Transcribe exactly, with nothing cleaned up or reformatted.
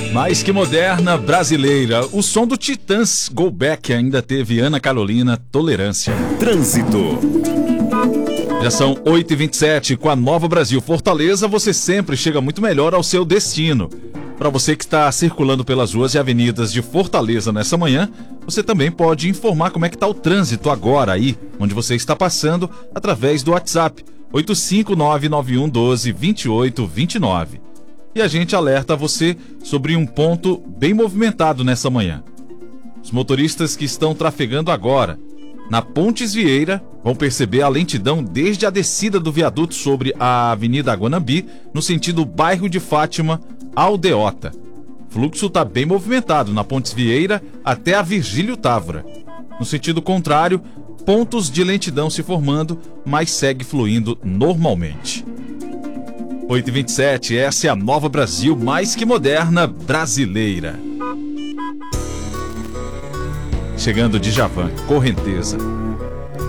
Mais que moderna, brasileira. O som do Titãs, Go Back, ainda teve Ana Carolina, Tolerância. Trânsito. Já são oito e vinte e sete. Com a Nova Brasil Fortaleza, você sempre chega muito melhor ao seu destino. Para você que está circulando pelas ruas e avenidas de Fortaleza nessa manhã, você também pode informar como é que está o trânsito agora aí, onde você está passando, através do WhatsApp oito cinco nove nove um um dois dois oito dois nove. E a gente alerta você sobre um ponto bem movimentado nessa manhã. Os motoristas que estão trafegando agora na Pontes Vieira vão perceber a lentidão desde a descida do viaduto sobre a Avenida Guanambi, no sentido bairro de Fátima, Aldeota. O fluxo está bem movimentado na Pontes Vieira até a Virgílio Távora. No sentido contrário, pontos de lentidão se formando, mas segue fluindo normalmente. oito e vinte e sete, essa é a Nova Brasil mais que moderna brasileira. Chegando de Djavan, Correnteza.